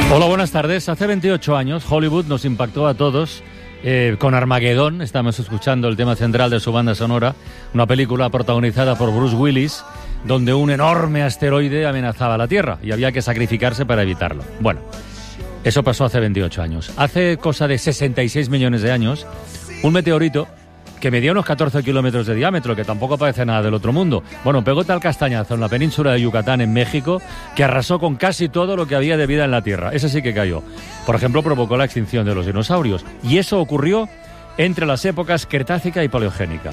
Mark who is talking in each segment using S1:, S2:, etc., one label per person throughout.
S1: Hola, buenas tardes. Hace 28 años Hollywood nos impactó a todos con Armagedón. Estamos escuchando el tema central de su banda sonora, una película protagonizada por Bruce Willis, donde un enorme asteroide amenazaba la Tierra y había que sacrificarse para evitarlo. Bueno, eso pasó hace 28 años. Hace cosa de 66 millones de años, un meteorito que medía unos 14 kilómetros de diámetro, que tampoco parece nada del otro mundo. Bueno, pegó tal castañazo en la península de Yucatán, en México, que arrasó con casi todo lo que había de vida en la Tierra. Ese sí que cayó. Por ejemplo, provocó la extinción de los dinosaurios. Y eso ocurrió entre las épocas Cretácica y Paleogénica.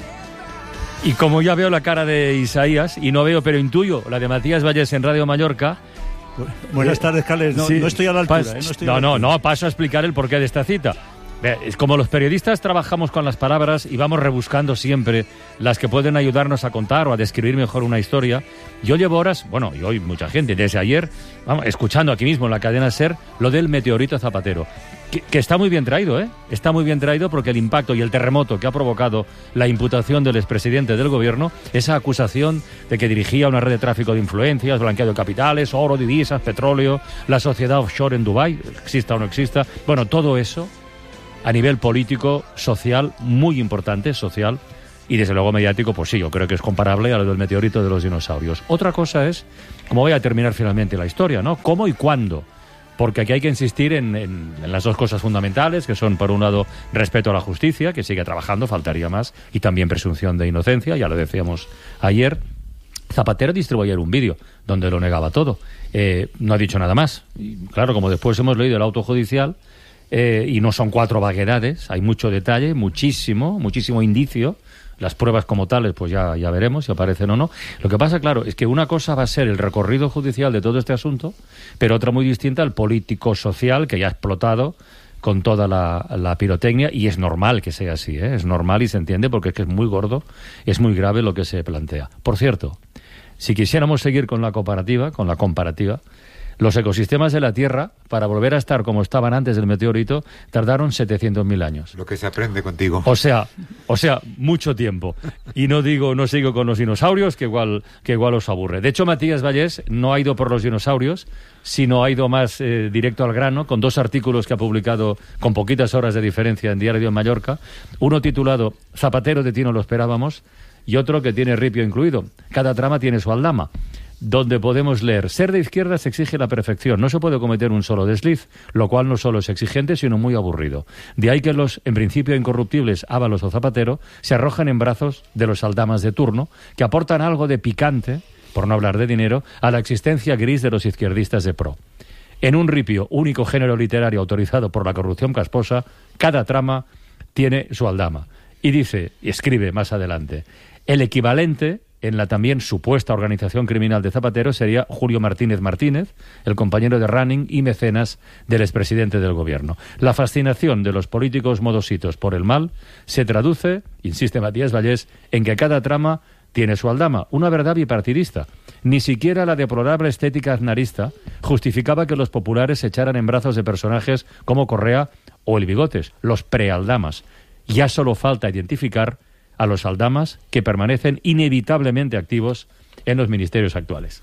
S1: Y como ya veo la cara de Isaías, y no veo, pero intuyo, la de Matías Vallés en Radio Mallorca...
S2: Buenas tardes, Carles. No, sí, no estoy a la altura.
S1: No, paso a explicar el porqué de esta cita. Es como los periodistas trabajamos con las palabras y vamos rebuscando siempre las que pueden ayudarnos a contar o a describir mejor una historia. Yo llevo horas, bueno, y hoy mucha gente, desde ayer, escuchando aquí mismo en la cadena SER lo del meteorito Zapatero, que está muy bien traído, ¿eh? Está muy bien traído porque el impacto y el terremoto que ha provocado la imputación del expresidente del gobierno, esa acusación de que dirigía una red de tráfico de influencias, blanqueo de capitales, oro, divisas, petróleo, la sociedad offshore en Dubái, exista o no exista, bueno, todo eso a nivel político, social, muy importante, social, y desde luego mediático, pues sí, yo creo que es comparable a lo del meteorito de los dinosaurios. Otra cosa es cómo voy a terminar finalmente la historia, ¿no? ¿Cómo y cuándo? Porque aquí hay que insistir en las dos cosas fundamentales, que son, por un lado, respeto a la justicia, que sigue trabajando, faltaría más, y también presunción de inocencia, ya lo decíamos ayer. Zapatero distribuyó ayer un vídeo donde lo negaba todo. No ha dicho nada más. Y, claro, como después hemos leído el auto judicial, y no son 4 vaguedades, hay mucho detalle, muchísimo indicio. Las pruebas como tales, pues ya veremos si aparecen o no. Lo que pasa, claro, es que una cosa va a ser el recorrido judicial de todo este asunto, pero otra muy distinta al político-social que ya ha explotado con toda la pirotecnia, y es normal que sea así, ¿eh? Es normal y se entiende porque es que es muy gordo, es muy grave lo que se plantea. Por cierto, si quisiéramos seguir con la comparativa, los ecosistemas de la Tierra, para volver a estar como estaban antes del meteorito, tardaron 700.000 años.
S3: Lo que se aprende contigo.
S1: O sea, mucho tiempo. Y no sigo con los dinosaurios, que igual os aburre. De hecho, Matías Vallés no ha ido por los dinosaurios, sino ha ido más directo al grano, con 2 artículos que ha publicado con poquitas horas de diferencia en Diario de Mallorca. Uno titulado Zapatero de ti no lo esperábamos, y otro que tiene ripio incluido. Cada trama tiene su aldama, donde podemos leer: ser de izquierdas exige la perfección, no se puede cometer un solo desliz, lo cual no solo es exigente, sino muy aburrido. De ahí que los, en principio incorruptibles, Ábalos o Zapatero, se arrojan en brazos de los aldamas de turno, que aportan algo de picante, por no hablar de dinero, a la existencia gris de los izquierdistas de pro. En un ripio, único género literario autorizado por la corrupción casposa, cada trama tiene su aldama. Y dice, y escribe más adelante, el equivalente en la también supuesta organización criminal de Zapatero sería Julio Martínez Martínez, el compañero de running y mecenas del expresidente del gobierno. La fascinación de los políticos modositos por el mal se traduce, insiste Matías Vallés, en que cada trama tiene su aldama, una verdad bipartidista. Ni siquiera la deplorable estética aznarista justificaba que los populares se echaran en brazos de personajes como Correa o el Bigotes, los prealdamas. Ya solo falta identificar a los aldamas que permanecen inevitablemente activos en los ministerios actuales.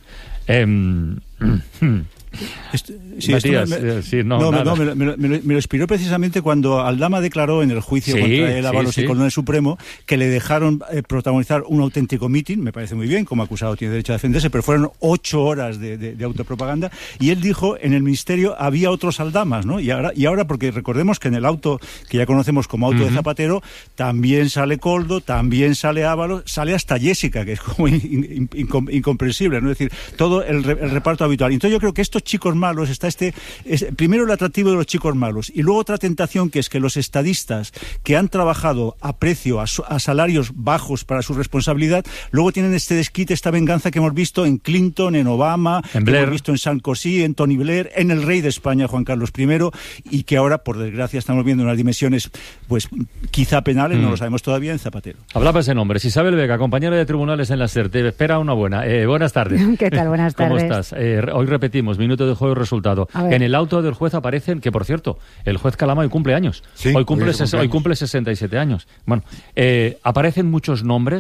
S2: Matías, me lo inspiró precisamente cuando Aldama declaró en el juicio contra el Ábalos y Coronel Supremo que le dejaron protagonizar un auténtico mitin. Me parece muy bien, como acusado tiene derecho a defenderse, pero fueron 8 horas de autopropaganda, y él dijo en el ministerio había otros Aldamas, ¿no? Y ahora, porque recordemos que en el auto que ya conocemos como auto de Zapatero también sale Koldo, también sale Ábalos, sale hasta Jessica, que es como incomprensible, ¿no? Es decir, todo el reparto habitual. Entonces yo creo que estos chicos malos, primero el atractivo de los chicos malos, y luego otra tentación, que es que los estadistas que han trabajado a precio, a salarios bajos para su responsabilidad, luego tienen este desquite, esta venganza que hemos visto en Clinton, en Obama,
S1: en
S2: Blair, que hemos visto en Sarkozy, en Tony Blair, en el rey de España, Juan Carlos I, y que ahora, por desgracia, estamos viendo unas dimensiones, pues quizá penales, no lo sabemos todavía, en Zapatero.
S1: Hablabas de nombres. Isabel Vega, compañera de tribunales en la SER, te espera una buena. Buenas tardes.
S4: ¿Qué tal? Buenas tardes.
S1: ¿Cómo estás? Hoy repetimos, minuto de juego y resultado. En el auto del juez aparecen, que por cierto, el juez Calama hoy cumple años.
S3: Sí,
S1: hoy cumple 67 años. Bueno, aparecen muchos nombres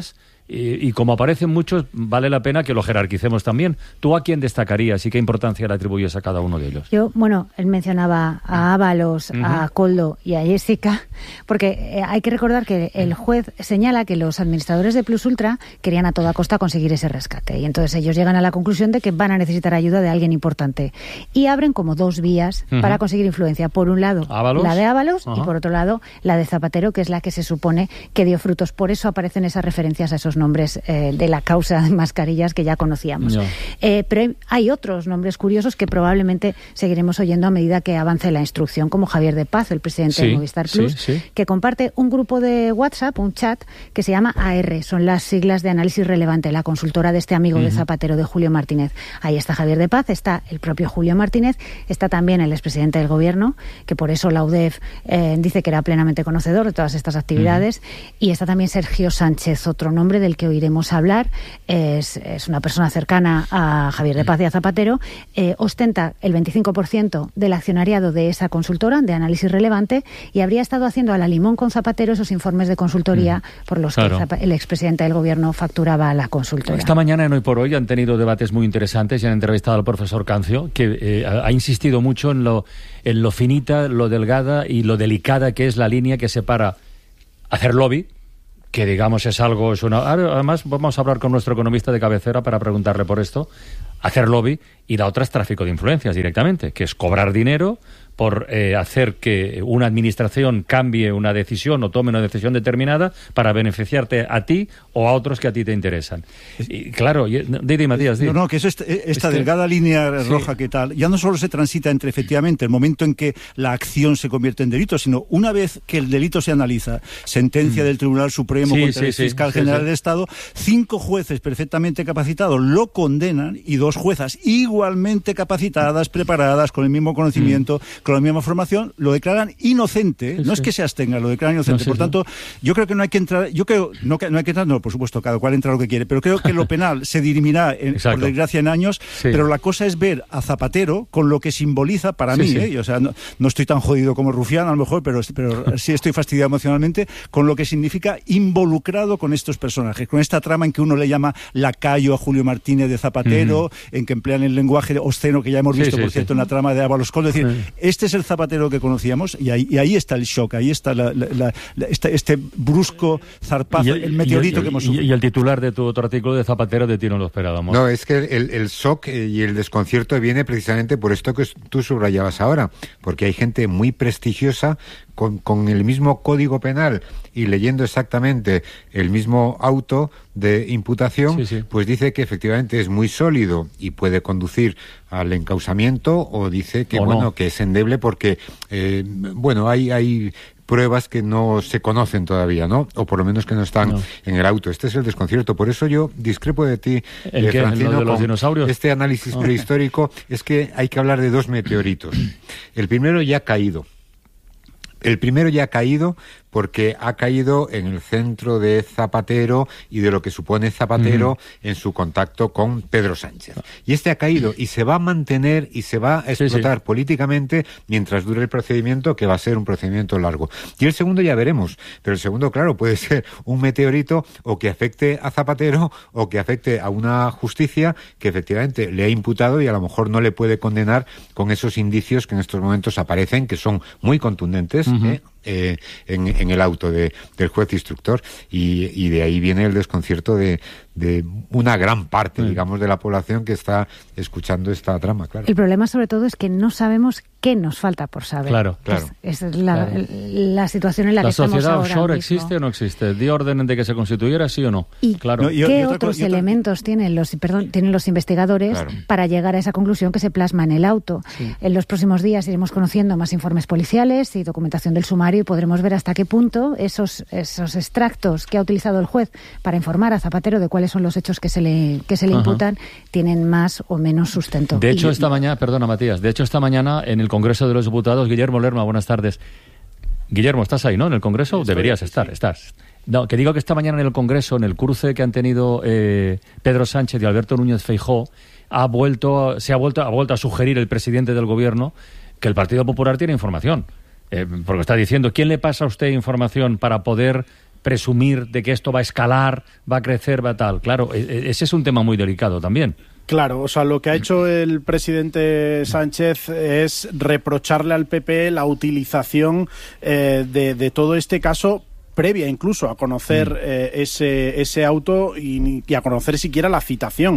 S1: y como aparecen muchos, vale la pena que lo jerarquicemos también. ¿Tú a quién destacarías y qué importancia le atribuyes a cada uno de ellos?
S3: Yo, él mencionaba a Ábalos, a Koldo y a Jessica, porque hay que recordar que el juez señala que los administradores de Plus Ultra querían a toda costa conseguir ese rescate, y entonces ellos llegan a la conclusión de que van a necesitar ayuda de alguien importante, y abren como dos vías para conseguir influencia. Por un lado,
S1: ¿Ábalos?
S3: La de Ábalos, y por otro lado, la de Zapatero, que es la que se supone que dio frutos. Por eso aparecen esas referencias a esos nombres de la causa de mascarillas que ya conocíamos. Pero hay otros nombres curiosos que probablemente seguiremos oyendo a medida que avance la instrucción, como Javier de Paz, el presidente de Movistar Plus, que comparte un grupo de WhatsApp, un chat, que se llama AR, son las siglas de Análisis Relevante, la consultora de este amigo de Zapatero, de Julio Martínez. Ahí está Javier de Paz, está el propio Julio Martínez, está también el expresidente del Gobierno, que por eso la UDEF dice que era plenamente conocedor de todas estas actividades, y está también Sergio Sánchez, otro nombre del que oiremos hablar. Es una persona cercana a Javier de Paz y a Zapatero, ostenta el 25% del accionariado de esa consultora de Análisis Relevante, y habría estado haciendo a la limón con Zapatero esos informes de consultoría por los que el expresidente del Gobierno facturaba a la consultora.
S1: Esta mañana en Hoy por Hoy han tenido debates muy interesantes y han entrevistado al profesor Cancio, que ha insistido mucho en lo finita, lo delgada y lo delicada que es la línea que separa hacer lobby, que digamos es algo... Además vamos a hablar con nuestro economista de cabecera para preguntarle por esto, hacer lobby, y la otra es tráfico de influencias directamente, que es cobrar dinero por hacer que una administración cambie una decisión o tome una decisión determinada para beneficiarte a ti o a otros que a ti te interesan. Y claro, Didi Matías, di.
S2: No, que eso esta delgada línea roja que tal, ya no solo se transita entre efectivamente el momento en que la acción se convierte en delito, sino una vez que el delito se analiza, sentencia del Tribunal Supremo contra el Fiscal General del Estado, 5 jueces perfectamente capacitados lo condenan, y 2 juezas igualmente capacitadas, preparadas, con el mismo conocimiento, con la misma formación, lo declaran inocente. No es que se abstenga, lo declaran inocente. Por tanto, yo creo que no hay que entrar, por supuesto, cada cual entra lo que quiere, pero creo que lo penal se dirimirá, por desgracia, en años, pero la cosa es ver a Zapatero con lo que simboliza para mí, o sea, no estoy tan jodido como Rufián, a lo mejor, pero sí estoy fastidiado emocionalmente con lo que significa involucrado con estos personajes, con esta trama en que uno le llama lacayo a Julio Martínez de Zapatero, en que emplean el lenguaje obsceno que ya hemos visto, por cierto, en la trama de Ábalos Koldo. Es decir, este es el Zapatero que conocíamos, y ahí está el shock, ahí está este brusco zarpazo, el meteorito que hemos sufrido.
S1: Y el titular de tu otro artículo de Zapatero, de ti no lo esperábamos.
S4: No, es que el shock y el desconcierto viene precisamente por esto que tú subrayabas ahora, porque hay gente muy prestigiosa con el mismo código penal y leyendo exactamente el mismo auto de imputación, pues dice que efectivamente es muy sólido y puede conducir al encausamiento, o dice que que es endeble porque hay pruebas que no se conocen todavía, ¿no? O por lo menos que no están en el auto. Este es el desconcierto. Por eso yo discrepo de ti, Francino,
S1: ¿lo de los dinosaurios?
S4: Este análisis prehistórico. Es que hay que hablar de 2 meteoritos. El primero ya ha caído. Porque ha caído en el centro de Zapatero y de lo que supone Zapatero en su contacto con Pedro Sánchez. Y este ha caído y se va a mantener y se va a explotar políticamente mientras dure el procedimiento, que va a ser un procedimiento largo. Y el segundo ya veremos, pero el segundo, claro, puede ser un meteorito o que afecte a Zapatero o que afecte a una justicia que efectivamente le ha imputado y a lo mejor no le puede condenar con esos indicios que en estos momentos aparecen, que son muy contundentes, en el auto del juez instructor, y de ahí viene el desconcierto de una gran parte, digamos, de la población que está escuchando esta trama, claro.
S3: El problema sobre todo es que no sabemos qué nos falta por saber.
S1: Claro.
S3: Es la situación en la que estamos ahora.
S1: ¿La sociedad offshore existe o no existe? ¿Dio orden de que se constituyera, sí o no?
S3: ¿Y qué otros elementos tienen los investigadores para llegar a esa conclusión que se plasma en el auto? En los próximos días iremos conociendo más informes policiales y documentación del sumario, y podremos ver hasta qué punto esos extractos que ha utilizado el juez para informar a Zapatero de cuáles son los hechos que se le imputan tienen más o menos sustento.
S1: De hecho, esta mañana, perdona Matías, esta mañana en el Congreso de los Diputados, Guillermo Lerma, buenas tardes. Guillermo, ¿estás ahí, no? ¿En el Congreso?
S2: Estoy,
S1: deberías estar, estás. No, que digo que esta mañana en el Congreso, en el cruce que han tenido Pedro Sánchez y Alberto Núñez Feijóo, ha vuelto a sugerir el presidente del Gobierno que el Partido Popular tiene información. Porque está diciendo, ¿quién le pasa a usted información para poder presumir de que esto va a escalar, va a crecer, va tal. Claro, ese es un tema muy delicado también.
S5: Claro, o sea, lo que ha hecho el presidente Sánchez es reprocharle al PP la utilización de todo este caso previa incluso a conocer ese auto y a conocer siquiera la citación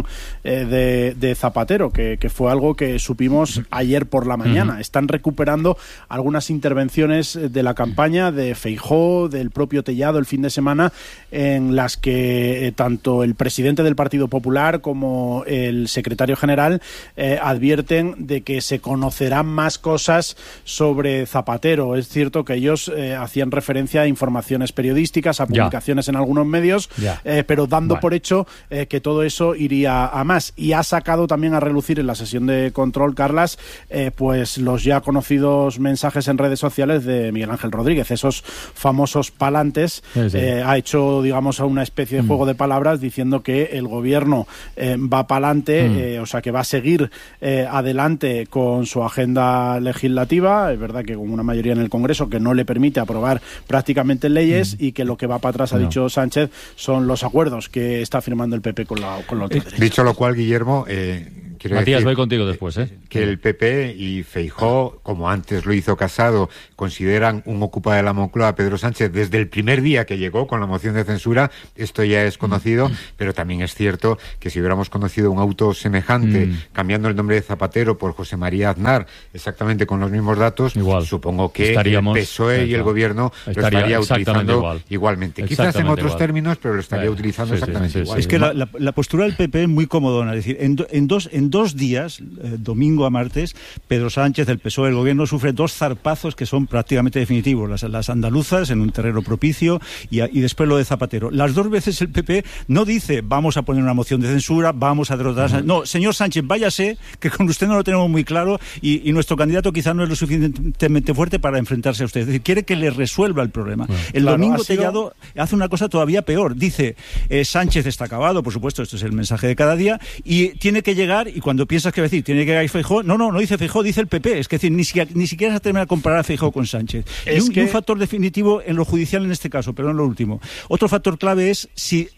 S5: de Zapatero, que fue algo que supimos ayer por la mañana. Están recuperando algunas intervenciones de la campaña de Feijóo, del propio Tellado el fin de semana, en las que tanto el presidente del Partido Popular como el secretario general advierten de que se conocerán más cosas sobre Zapatero. Es cierto que ellos hacían referencia a informaciones periodísticas, a publicaciones en algunos medios, pero dando por hecho que todo eso iría a más. Y ha sacado también a relucir en la sesión de control, Carlas, pues los ya conocidos mensajes en redes sociales de Miguel Ángel Rodríguez, esos famosos palantes. Ha hecho, digamos, una especie de juego de palabras diciendo que el gobierno va pa'lante, o sea, que va a seguir adelante con su agenda legislativa. Es verdad que con una mayoría en el Congreso que no le permite aprobar prácticamente leyes, y que lo que va para atrás, ha dicho Sánchez, son los acuerdos que está firmando el PP con la ultraderecha.
S4: Dicho lo cual, Guillermo,
S1: Matías, voy contigo después,
S4: que el PP y Feijóo, como antes lo hizo Casado, consideran un ocupa de la Moncloa a Pedro Sánchez desde el primer día que llegó con la moción de censura. Esto ya es conocido, pero también es cierto que si hubiéramos conocido un auto semejante, cambiando el nombre de Zapatero por José María Aznar, exactamente con los mismos datos, supongo que el PSOE y el gobierno lo estaría utilizando igualmente. Quizás en otros términos, pero lo estaría utilizando exactamente igual.
S2: Es que la postura del PP es muy comodona. Es decir, en dos días, domingo a martes, Pedro Sánchez, el PSOE, el gobierno, sufre dos zarpazos que son prácticamente definitivos. Las andaluzas en un terreno propicio y después lo de Zapatero. Las dos veces el PP no dice vamos a poner una moción de censura, vamos a derrotar. No, señor Sánchez, váyase, que con usted no lo tenemos muy claro y nuestro candidato quizás no es lo suficientemente fuerte para enfrentarse a usted. Es decir, quiere que le resuelva el problema. El domingo Tellado hace una cosa todavía peor. Dice, Sánchez está acabado, por supuesto, esto es el mensaje de cada día, y tiene que llegar, y cuando piensas que va a decir, tiene que llegar Feijóo, no dice Feijóo, dice el PP. Es decir, ni siquiera se termina de comparar a Feijóo con Sánchez. Y un factor definitivo en lo judicial en este caso, pero en lo último. Otro factor clave es si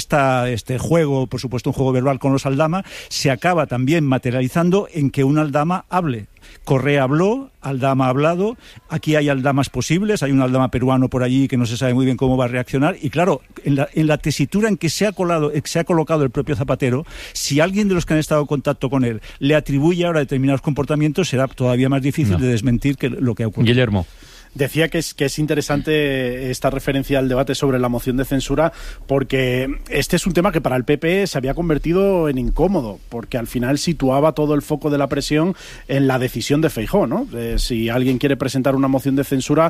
S2: este juego, por supuesto un juego verbal con los Aldama, se acaba también materializando en que un Aldama hable. Correa habló, Aldama ha hablado, aquí hay Aldamas posibles, hay un Aldama peruano por allí que no se sabe muy bien cómo va a reaccionar, y claro, en la tesitura en que se ha colocado el propio Zapatero, si alguien de los que han estado en contacto con él le atribuye ahora determinados comportamientos, será todavía más difícil de desmentir que lo que ha ocurrido.
S1: Guillermo.
S5: Decía que es interesante esta referencia al debate sobre la moción de censura, porque este es un tema que para el PP se había convertido en incómodo, porque al final situaba todo el foco de la presión en la decisión de Feijóo, ¿no? Si alguien quiere presentar una moción de censura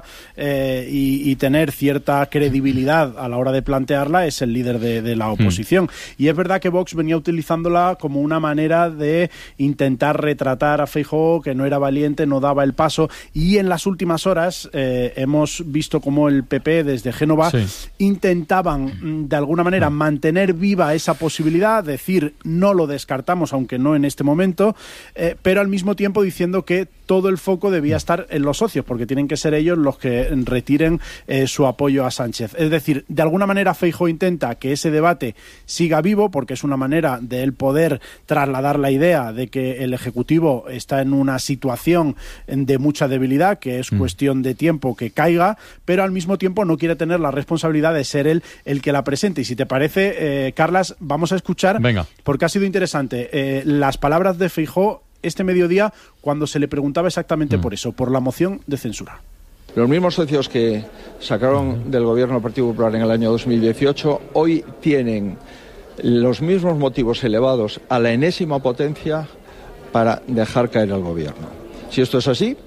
S5: y tener cierta credibilidad a la hora de plantearla, es el líder de la oposición. Y es verdad que Vox venía utilizándola como una manera de intentar retratar a Feijóo, que no era valiente, no daba el paso, y en las últimas horas hemos visto cómo el PP desde Génova intentaban de alguna manera mantener viva esa posibilidad, decir no lo descartamos aunque no en este momento, pero al mismo tiempo diciendo que todo el foco debía estar en los socios, porque tienen que ser ellos los que retiren su apoyo a Sánchez. Es decir, de alguna manera Feijóo intenta que ese debate siga vivo, porque es una manera de él poder trasladar la idea de que el Ejecutivo está en una situación de mucha debilidad, que es cuestión de tiempo que caiga, pero al mismo tiempo no quiere tener la responsabilidad de ser él el que la presente. Y si te parece, Carlas, vamos a escuchar, porque ha sido interesante, las palabras de Feijóo este mediodía cuando se le preguntaba exactamente por eso, por la moción de censura.
S6: Los mismos socios que sacaron del gobierno del Partido Popular en el año 2018 hoy tienen los mismos motivos elevados a la enésima potencia para dejar caer al gobierno. Si esto es así,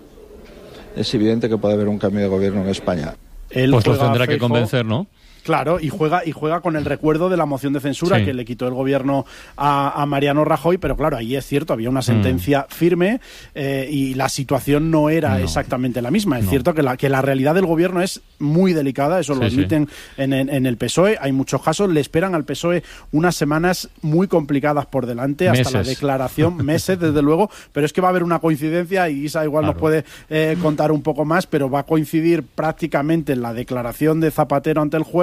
S6: es evidente que puede haber un cambio de gobierno en España.
S1: Pues los tendrá que convencer, ¿no?
S5: Claro, y juega con el recuerdo de la moción de censura que le quitó el gobierno a Mariano Rajoy, pero claro, ahí es cierto, había una sentencia firme y la situación no era exactamente la misma. Es cierto que la realidad del gobierno es muy delicada, eso lo admiten en el PSOE, hay muchos casos, le esperan al PSOE unas semanas muy complicadas por delante, hasta la declaración, meses desde luego, pero es que va a haber una coincidencia y Isa igual nos puede contar un poco más, pero va a coincidir prácticamente en la declaración de Zapatero ante el juez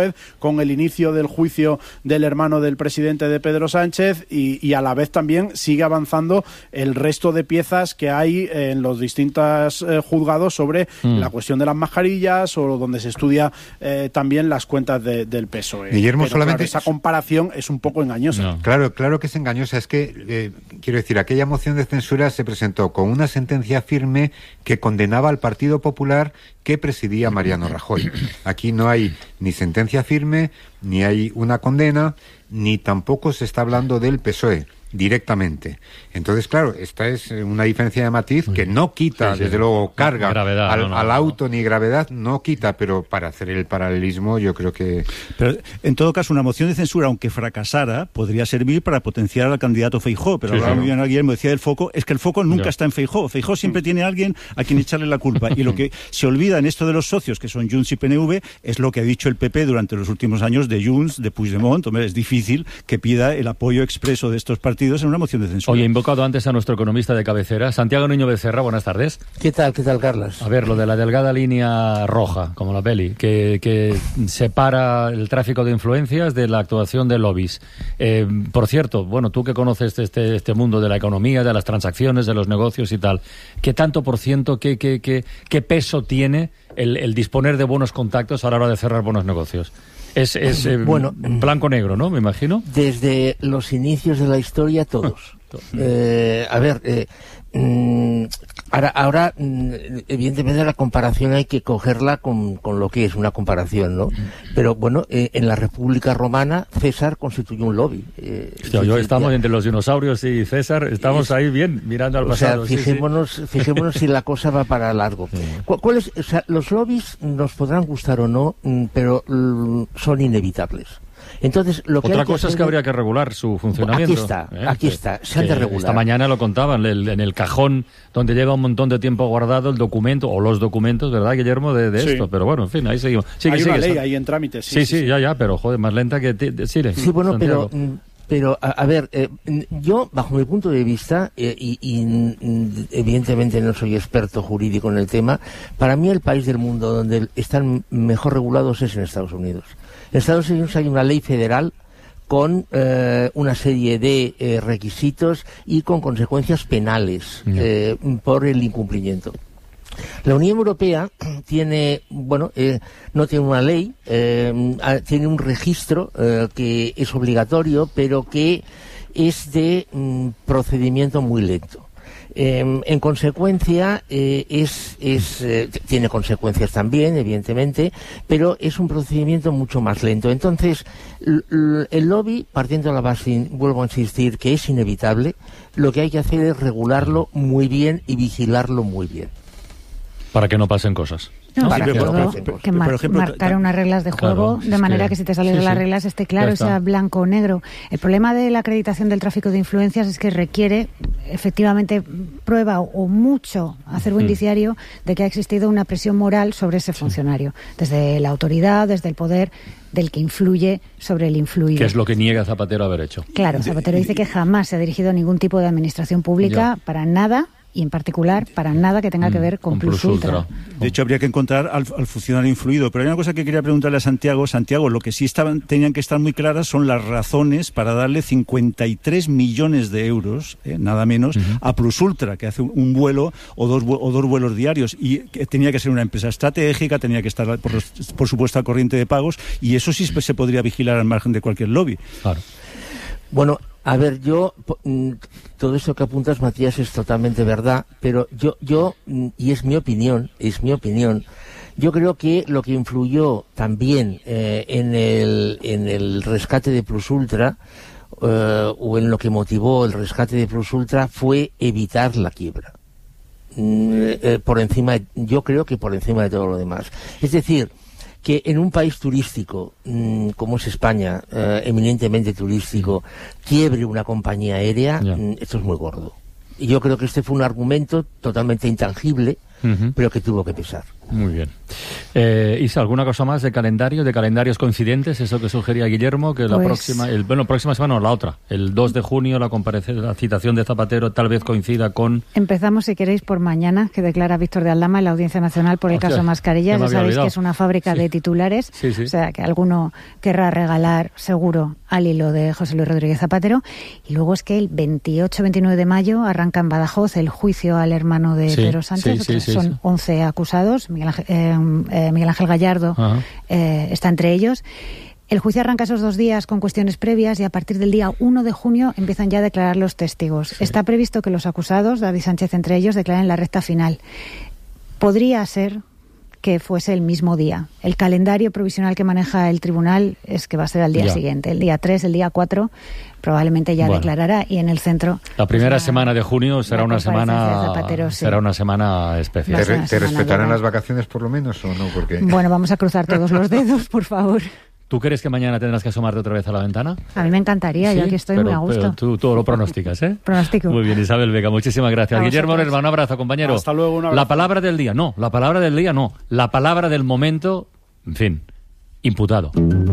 S5: vez con el inicio del juicio del hermano del presidente de Pedro Sánchez y a la vez también sigue avanzando el resto de piezas que hay en los distintos juzgados sobre la cuestión de las mascarillas o donde se estudia también las cuentas del PSOE.
S4: Guillermo,
S5: pero
S4: solamente
S5: claro, esa comparación es un poco engañosa.
S4: No. Claro que es engañosa. Es que, quiero decir, aquella moción de censura se presentó con una sentencia firme que condenaba al Partido Popular que presidía Mariano Rajoy. Aquí no hay ni sentencia firme, ni hay una condena, ni tampoco se está hablando del PSOE directamente. Entonces, claro, esta es una diferencia de matiz que no quita, desde luego, carga gravedad, al auto ni gravedad, no quita, pero para hacer el paralelismo yo creo que...
S2: Pero, en todo caso, una moción de censura, aunque fracasara, podría servir para potenciar al candidato Feijóo, pero ahora muy bien Guillermo decía del foco, es que el foco nunca está en Feijóo. Feijóo siempre tiene a alguien a quien echarle la culpa, y lo que se olvida en esto de los socios, que son Junts y PNV, es lo que ha dicho el PP durante los últimos años de Junts, de Puigdemont. Hombre, es difícil que pida el apoyo expreso de estos partidos en una moción de censura.
S1: Oye, he invocado antes a nuestro economista de cabecera, Santiago Niño Becerra. Buenas tardes.
S7: ¿Qué tal, Carlos?
S1: A ver, lo de la delgada línea roja, como la peli, que separa el tráfico de influencias de la actuación de lobbies. Por cierto, bueno, tú que conoces este mundo de la economía, de las transacciones, de los negocios y tal, ¿qué tanto por ciento, qué peso tiene el disponer de buenos contactos a la hora de cerrar buenos negocios? Es bueno, blanco-negro, ¿no? Me imagino.
S7: Desde los inicios de la historia, todos. Ahora, evidentemente la comparación hay que cogerla con lo que es una comparación, ¿no? Pero bueno, en la República Romana César constituyó un lobby.
S1: Estamos entre los dinosaurios y César, estamos ahí bien, mirando al pasado.
S7: O sea, fijémonos si la cosa va para largo. Los lobbies nos podrán gustar o no, pero son inevitables. Entonces,
S1: otra cosa es que habría que regular su funcionamiento.
S7: Aquí está, se han de regular.
S1: Esta mañana lo contaban, en el cajón donde lleva un montón de tiempo guardado el documento, o los documentos, ¿verdad, Guillermo, de esto? Pero bueno, en fin, ahí seguimos.
S5: Hay una ley ahí en trámite.
S1: Sí, ya, pero joder, más lenta que...
S7: Sí, bueno, Santiago. Pero, a ver, yo, bajo mi punto de vista, y evidentemente no soy experto jurídico en el tema, para mí el país del mundo donde están mejor regulados es en Estados Unidos. En Estados Unidos hay una ley federal con una serie de requisitos y con consecuencias penales por el incumplimiento. La Unión Europea tiene, no tiene una ley, tiene un registro que es obligatorio, pero que es de procedimiento muy lento. En consecuencia, tiene consecuencias también, evidentemente, pero es un procedimiento mucho más lento. Entonces, el lobby, partiendo de la base, vuelvo a insistir, que es inevitable, lo que hay que hacer es regularlo muy bien y vigilarlo muy bien.
S1: Para que no pasen cosas.
S3: No, marcar unas reglas de juego, de manera que si te sales de las reglas esté claro, sea blanco o negro. El problema de la acreditación del tráfico de influencias es que requiere efectivamente prueba o mucho acervo indiciario de que ha existido una presión moral sobre ese funcionario, desde la autoridad, desde el poder del que influye sobre el influido.
S1: Que es lo que niega Zapatero haber hecho.
S3: Claro, Zapatero dice que jamás se ha dirigido a ningún tipo de administración pública para nada, y en particular para nada que tenga que ver con Plus Ultra.
S2: De hecho, habría que encontrar al funcionario influido. Pero hay una cosa que quería preguntarle a Santiago. Santiago, lo que sí tenían que estar muy claras son las razones para darle 53 millones de euros, nada menos, a Plus Ultra, que hace un vuelo o dos vuelos diarios. Y que tenía que ser una empresa estratégica, tenía que estar, por supuesto, al corriente de pagos. Y eso sí se podría vigilar al margen de cualquier lobby.
S1: Claro.
S7: Bueno, a ver, todo eso que apuntas, Matías, es totalmente verdad, pero yo y es mi opinión, yo creo que lo que influyó también en el rescate de Plus Ultra, o en lo que motivó el rescate de Plus Ultra, fue evitar la quiebra. Yo creo que por encima de todo lo demás. Es decir, que en un país turístico como es España, eminentemente turístico, quiebre una compañía aérea, esto es muy gordo. Y yo creo que este fue un argumento totalmente intangible, pero que tuvo que pesar.
S1: Muy bien. Isa, ¿alguna cosa más de calendarios coincidentes? Eso que sugería Guillermo, que la próxima semana o la otra, el 2 de junio, la citación de Zapatero tal vez coincida con...
S3: Empezamos, si queréis, por mañana, que declara Víctor de Aldama en la Audiencia Nacional por el caso Mascarillas. Ya sabéis que es una fábrica de titulares, o sea, que alguno querrá regalar seguro al hilo de José Luis Rodríguez Zapatero. Y luego es que el 28-29 de mayo arranca en Badajoz el juicio al hermano de Pedro Sánchez. Son 11 acusados. Miguel Ángel Gallardo está entre ellos. El juicio arranca esos 2 días con cuestiones previas y a partir del día 1 de junio empiezan ya a declarar los testigos. Está previsto que los acusados, David Sánchez entre ellos, declaren la recta final. Podría ser que fuese el mismo día. El calendario provisional que maneja el tribunal es que va a ser al día siguiente. El día 3, el día 4, probablemente ya declarará, y en el centro...
S1: La primera semana de junio será una semana especial.
S4: ¿Te respetarán las vacaciones por lo menos o no? Porque...
S3: Bueno, vamos a cruzar todos los dedos, por favor.
S1: ¿Tú crees que mañana tendrás que asomarte otra vez a la ventana?
S3: A mí me encantaría, yo aquí estoy muy a gusto.
S1: Pero tú todo lo pronosticas, ¿eh?
S3: Pronostico.
S1: Muy bien, Isabel Vega, muchísimas gracias. Guillermo Lerma, un abrazo, compañero.
S5: Hasta luego, un abrazo.
S1: La palabra del día no. La palabra del momento, en fin, imputado.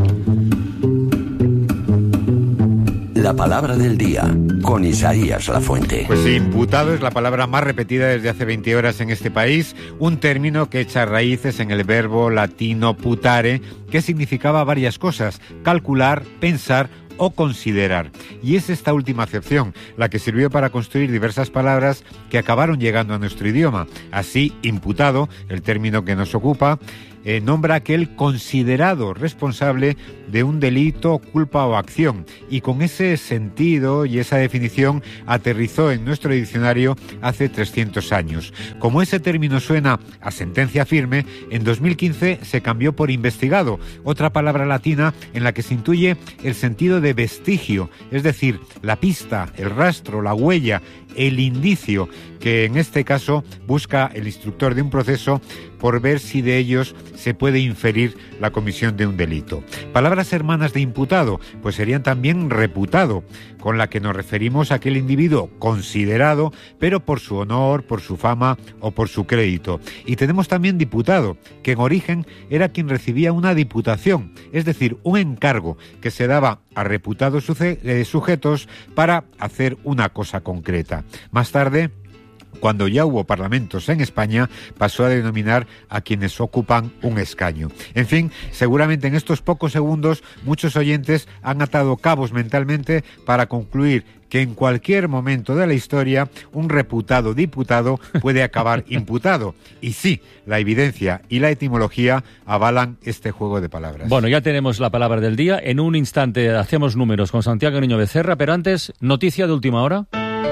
S8: La palabra del día, con Isaías Lafuente.
S4: Pues sí, imputado es la palabra más repetida desde hace 20 horas en este país, un término que echa raíces en el verbo latino putare, que significaba varias cosas: calcular, pensar o considerar. Y es esta última acepción la que sirvió para construir diversas palabras que acabaron llegando a nuestro idioma. Así, imputado, el término que nos ocupa, nombra aquel considerado responsable de un delito, culpa o acción, y con ese sentido y esa definición aterrizó en nuestro diccionario hace 300 años. Como ese término suena a sentencia firme, en 2015 se cambió por investigado, otra palabra latina en la que se intuye el sentido de vestigio, es decir, la pista, el rastro, la huella, el indicio, que en este caso busca el instructor de un proceso por ver si de ellos se puede inferir la comisión de un delito. Palabras hermanas de imputado, pues serían también reputado, con la que nos referimos a aquel individuo considerado, pero por su honor, por su fama o por su crédito. Y tenemos también diputado, que en origen era quien recibía una diputación, es decir, un encargo que se daba a reputados sujetos para hacer una cosa concreta. Más tarde, cuando ya hubo parlamentos en España, pasó a denominar a quienes ocupan un escaño. En fin, seguramente en estos pocos segundos muchos oyentes han atado cabos mentalmente para concluir que en cualquier momento de la historia un reputado diputado puede acabar imputado. Y sí, la evidencia y la etimología avalan este juego de palabras.
S1: Bueno, ya tenemos la palabra del día. En un instante hacemos números con Santiago Niño Becerra, pero antes, noticia de última hora.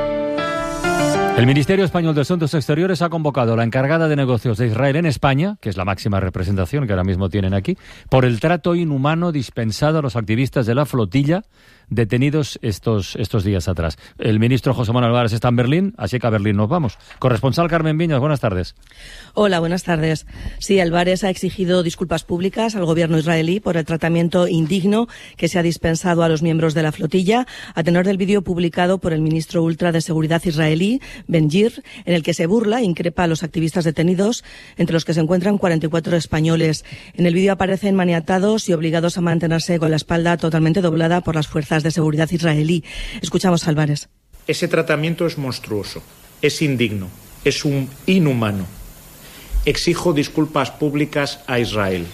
S1: El Ministerio Español de Asuntos Exteriores ha convocado a la encargada de negocios de Israel en España, que es la máxima representación que ahora mismo tienen aquí, por el trato inhumano dispensado a los activistas de la flotilla detenidos estos días atrás. El ministro José Manuel Álvarez está en Berlín, así que a Berlín nos vamos. Corresponsal Carmen Viñas, buenas tardes.
S9: Hola, buenas tardes. Sí, Álvarez ha exigido disculpas públicas al gobierno israelí por el tratamiento indigno que se ha dispensado a los miembros de la flotilla, a tenor del vídeo publicado por el ministro ultra de Seguridad israelí, Ben-Gvir, en el que se burla e increpa a los activistas detenidos, entre los que se encuentran 44 españoles. En el vídeo aparecen maniatados y obligados a mantenerse con la espalda totalmente doblada por las fuerzas de seguridad israelí. Escuchamos a Álvarez.
S10: Ese tratamiento es monstruoso, es indigno, es un inhumano. Exijo disculpas públicas a Israel.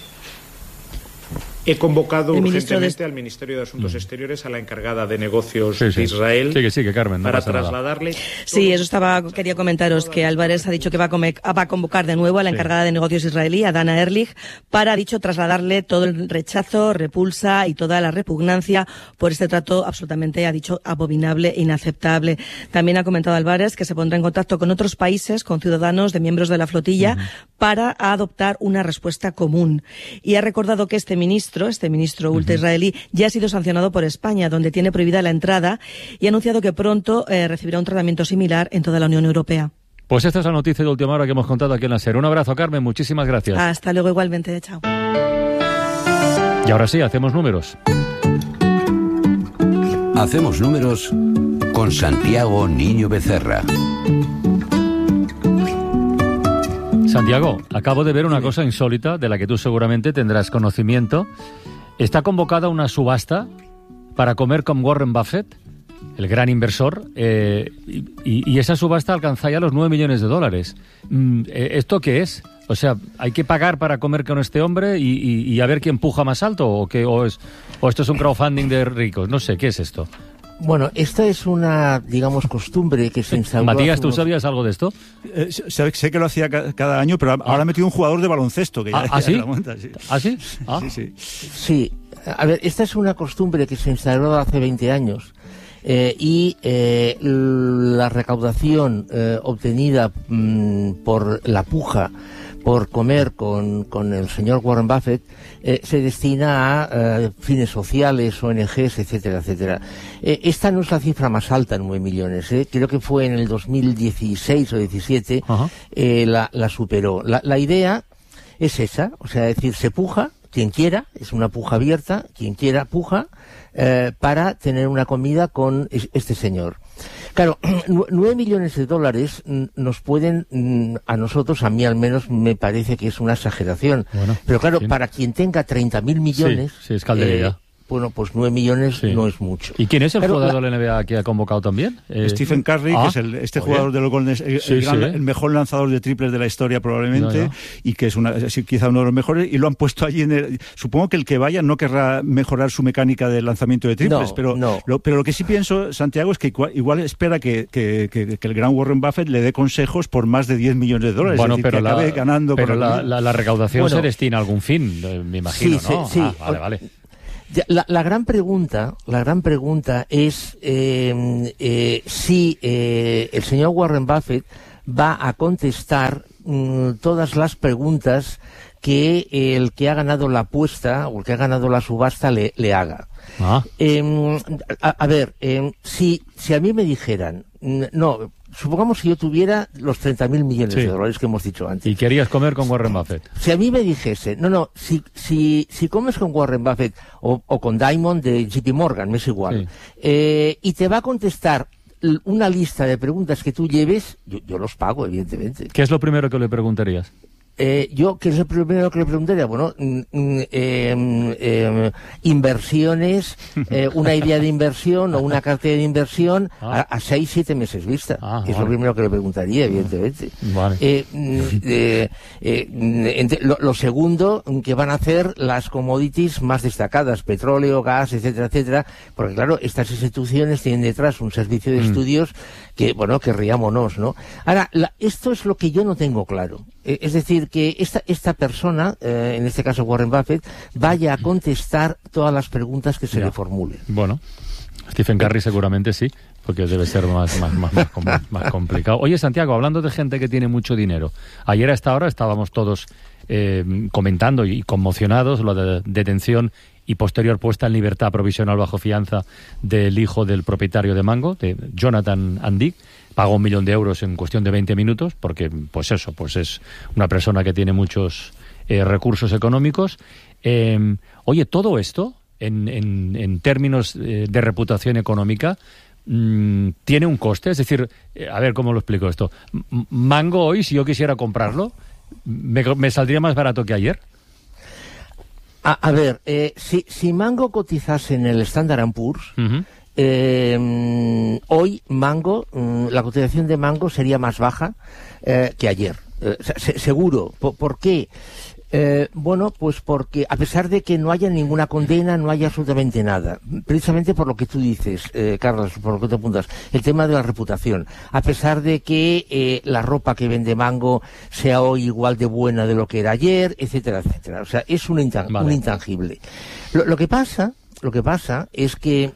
S10: He convocado urgentemente al Ministerio de Asuntos Exteriores a la encargada de negocios de Israel
S1: Carmen,
S10: para trasladarle...
S9: Sí, eso quería comentaros, que Álvarez ha dicho que va a convocar de nuevo a la encargada de negocios israelí, a Dana Ehrlich, para, trasladarle todo el rechazo, repulsa y toda la repugnancia por este trato absolutamente, ha dicho, abominable e inaceptable. También ha comentado Álvarez que se pondrá en contacto con otros países, con ciudadanos de miembros de la flotilla, para adoptar una respuesta común. Y ha recordado que este ministro ultra israelí, ya ha sido sancionado por España, donde tiene prohibida la entrada, y ha anunciado que pronto recibirá un tratamiento similar en toda la Unión Europea.
S1: Pues esta es la noticia de última hora que hemos contado aquí en la SER. Un abrazo, Carmen, muchísimas gracias.
S9: Hasta luego, igualmente, chao.
S1: Y ahora sí, hacemos números.
S8: Hacemos números con Santiago Niño Becerra.
S1: Santiago, acabo de ver una cosa insólita de la que tú seguramente tendrás conocimiento. Está convocada una subasta para comer con Warren Buffett, el gran inversor, y esa subasta alcanza ya los $9 millones. ¿Esto qué es? O sea, ¿hay que pagar para comer con este hombre y a ver quién puja más alto? ¿O esto es un crowdfunding de ricos? No sé, ¿qué es esto?
S7: Bueno, esta es una, digamos, costumbre que se instauró...
S1: Matías, ¿tú sabías algo de esto?
S2: Sé que lo hacía cada año, pero ahora ha metido un jugador de baloncesto. Que ya,
S1: ¿sí?
S2: La monta, sí?
S1: ¿Ah, sí?
S7: Sí. A ver, esta es una costumbre que se instauró hace 20 años y la recaudación obtenida por la puja por comer con el señor Warren Buffett se destina a fines sociales, ONGs, etcétera, etcétera. Esta no es la cifra más alta, 9 millones. Creo que fue en el 2016 o 17 la superó. La idea es esa, o sea, es decir, se puja, quien quiera, es una puja abierta, quien quiera puja, para tener una comida con este señor. Claro, $9 millones nos pueden, a nosotros, a mí al menos, me parece que es una exageración. Bueno, pero claro, para quien tenga 30.000 millones...
S1: Sí, es calderilla.
S7: Bueno, pues 9 millones no es mucho.
S1: ¿Y quién es el jugador de la NBA que ha convocado también?
S2: Stephen Curry, que es jugador de los Golden State, el mejor lanzador de triples de la historia probablemente, y que es quizá uno de los mejores, y lo han puesto allí supongo que el que vaya no querrá mejorar su mecánica de lanzamiento de triples, pero lo que sí pienso, Santiago, es que igual espera que el gran Warren Buffett le dé consejos por más de $10 millones.
S1: Bueno,
S2: decir,
S1: pero
S2: que acabe ganando.
S1: Pero la recaudación se destina a algún fin, me imagino, ¿no?
S7: Sí.
S1: Vale.
S7: La gran pregunta es si el señor Warren Buffett va a contestar todas las preguntas que el que ha ganado la apuesta o el que ha ganado la subasta le haga. Si a mí me dijeran, supongamos que yo tuviera los $30.000 millones que hemos dicho antes.
S1: ¿Y querías comer con Warren Buffett?
S7: Si a mí me dijese, si comes con Warren Buffett o con Diamond de JP Morgan, me es igual, y te va a contestar una lista de preguntas que tú lleves, yo los pago, evidentemente.
S1: ¿Qué es lo primero que le preguntarías?
S7: ¿Qué es lo primero que le preguntaría? Bueno, inversiones, una idea de inversión o una cartera de inversión a 6-7 meses vista. Es lo primero que le preguntaría, evidentemente.
S1: Vale.
S7: Lo segundo, que van a hacer las commodities más destacadas, petróleo, gas, etcétera, etcétera, porque claro, estas instituciones tienen detrás un servicio de estudios que, que riámonos, ¿no? Ahora, esto es lo que yo no tengo claro. Es decir, que esta persona, en este caso Warren Buffett, vaya a contestar todas las preguntas que se le formulen.
S1: Bueno, Stephen Curry seguramente sí, porque debe ser más complicado. Oye, Santiago, hablando de gente que tiene mucho dinero, ayer a esta hora estábamos todos comentando y conmocionados la detención y posterior puesta en libertad provisional bajo fianza del hijo del propietario de Mango, de Jonathan Andick. Pagó $1 millón en cuestión de 20 minutos, porque pues es una persona que tiene muchos recursos económicos. Oye, todo esto, en términos de reputación económica, tiene un coste. Es decir, a ver cómo lo explico esto. Mango hoy, si yo quisiera comprarlo, ¿me saldría más barato que ayer?
S7: A ver, si Mango cotizase en el Standard & Poor's, hoy Mango, la cotización de Mango sería más baja que ayer, seguro. ¿Por qué? Pues porque a pesar de que no haya ninguna condena, no haya absolutamente nada, precisamente por lo que tú dices, Carlos, por lo que te apuntas, el tema de la reputación, a pesar de que la ropa que vende Mango sea hoy igual de buena de lo que era ayer, etcétera, etcétera. O sea, es un intangible. Lo que pasa es que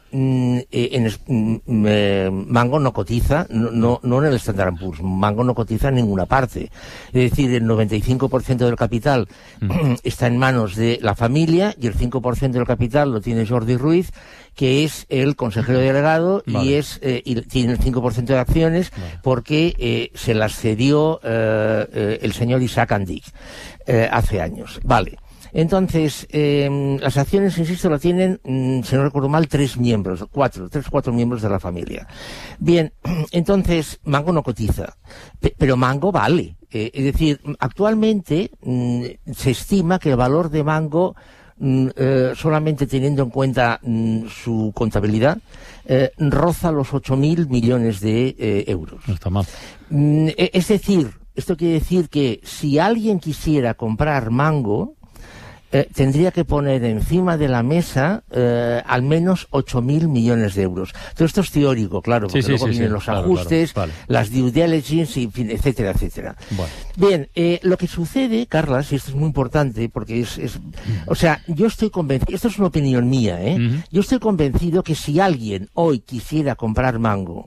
S7: Mango no cotiza, no en el Standard & Poor's, Mango no cotiza en ninguna parte. Es decir, el 95% del capital está en manos de la familia y el 5% del capital lo tiene Jordi Ruiz, que es el consejero delegado y tiene el 5% de acciones porque se las cedió el señor Isaac Andick hace años. Vale. Entonces, las acciones, insisto, la tienen, si no recuerdo mal, 3 miembros, 4 miembros de la familia. Bien, entonces, Mango no cotiza, pero Mango vale. Es decir, actualmente se estima que el valor de Mango, solamente teniendo en cuenta su contabilidad, roza los 8.000 millones de euros.
S1: No está mal.
S7: Es decir, esto quiere decir que si alguien quisiera comprar Mango, tendría que poner encima de la mesa al menos 8.000 millones de euros. Todo esto es teórico, claro, porque luego vienen los ajustes, claro. Las due diligence, y, etcétera, etcétera. Bueno. Bien, lo que sucede, Carlas, y esto es muy importante, porque o sea, yo estoy convencido, esto es una opinión mía, yo estoy convencido que si alguien hoy quisiera comprar Mango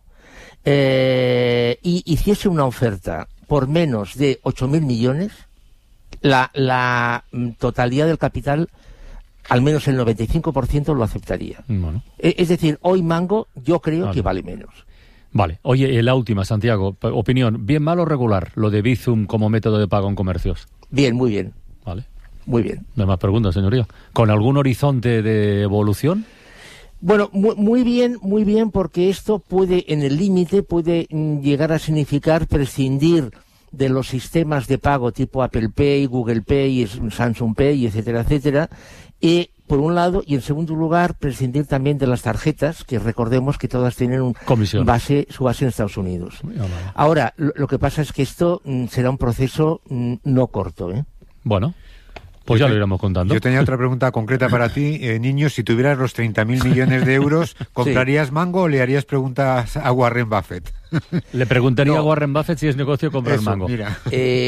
S7: y hiciese una oferta por menos de 8.000 millones, la totalidad del capital, al menos el 95%, lo aceptaría. Bueno. Es decir, hoy Mango yo creo que vale menos.
S1: Vale. Oye, la última, Santiago, opinión, ¿bien, mal o regular lo de Bizum como método de pago en comercios?
S7: Bien, muy bien.
S1: Vale.
S7: Muy bien.
S1: No hay más preguntas, señoría. ¿Con algún horizonte de evolución?
S7: Bueno, muy bien, porque esto puede, en el límite, puede llegar a significar prescindir de los sistemas de pago tipo Apple Pay, Google Pay, Samsung Pay, etcétera, etcétera, y por un lado, y en segundo lugar, prescindir también de las tarjetas, que recordemos que todas tienen su base en Estados Unidos. Ahora, lo que pasa es que esto será un proceso no corto, ¿eh?
S1: Bueno, pues ya lo iremos contando.
S4: Yo tenía otra pregunta concreta para ti. Niño, si tuvieras los 30.000 millones de euros, ¿comprarías Mango o le harías preguntas a Warren Buffett?
S1: Le preguntaría a Warren Buffett si es negocio comprar Mango.
S4: Mira.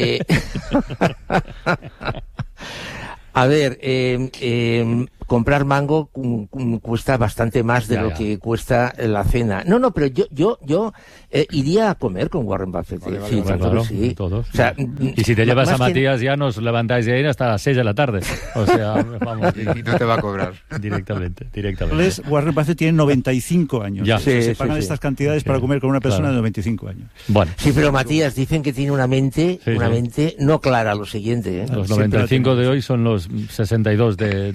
S7: A ver, comprar Mango cuesta bastante más de lo que cuesta la cena. No, pero yo iría a comer con Warren Buffett.
S1: Vale, claro, sí. Todos. O sea, y si te llevas a Matías, ya nos levantáis de ahí hasta las 6 de la tarde. O sea, vamos.
S4: Y no te va a cobrar.
S1: Directamente.
S2: Warren Buffett tiene 95 años.
S1: Ya.
S2: Se pagan estas cantidades para comer con una persona de 95 años.
S7: Bueno. Sí, pero Matías, dicen que tiene una mente no clara, lo siguiente.
S1: Los 95 de hoy son los 62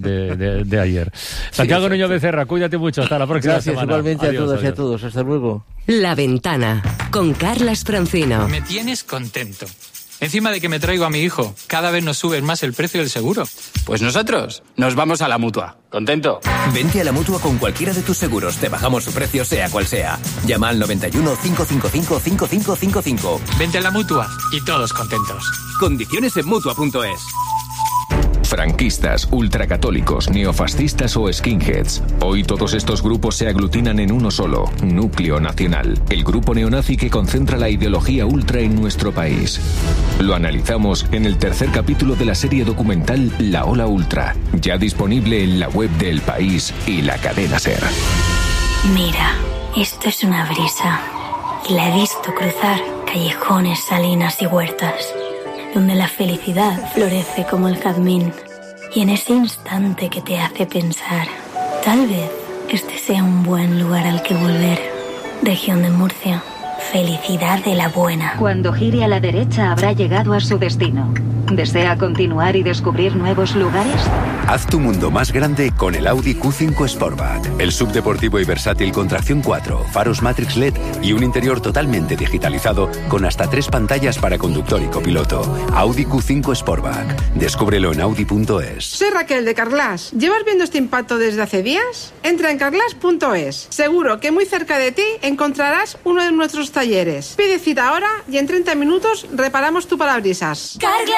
S1: de ayer. Santiago Niño Becerra, cuídate mucho, hasta la próxima semana.
S7: Gracias, igualmente. Adiós, a todos, hasta luego.
S11: La Ventana, con Carlas Francino.
S12: Me tienes contento. Encima de que me traigo a mi hijo, cada vez nos suben más el precio del seguro. Pues nosotros nos vamos a la Mutua. ¿Contento?
S13: Vente a la Mutua con cualquiera de tus seguros. Te bajamos su precio, sea cual sea. Llama al 91 555 5555.
S12: Vente a la Mutua y todos contentos.
S13: Condiciones en Mutua.es.
S14: Franquistas, ultracatólicos, neofascistas o skinheads. Hoy todos estos grupos se aglutinan en uno solo, Núcleo Nacional, el grupo neonazi que concentra la ideología ultra en nuestro país. Lo analizamos en el tercer capítulo de la serie documental La Ola Ultra, ya disponible en la web de El País y la cadena SER.
S15: Mira, esto es una brisa, y la he visto cruzar callejones, salinas y huertas, donde la felicidad florece como el jazmín. Y en ese instante que te hace pensar, tal vez este sea un buen lugar al que volver. Región de Murcia, felicidad de la buena.
S16: Cuando gire a la derecha habrá llegado a su destino. ¿Desea continuar y descubrir nuevos lugares?
S8: Haz tu mundo más grande con el Audi Q5 Sportback. El subdeportivo y versátil con tracción 4, faros Matrix LED y un interior totalmente digitalizado con hasta 3 pantallas para conductor y copiloto. Audi Q5 Sportback. Descúbrelo en Audi.es.
S17: Soy Raquel de Carglass. ¿Llevas viendo este impacto desde hace días? Entra en Carglass.es. Seguro que muy cerca de ti encontrarás uno de nuestros talleres. Pide cita ahora y en 30 minutos reparamos tu parabrisas.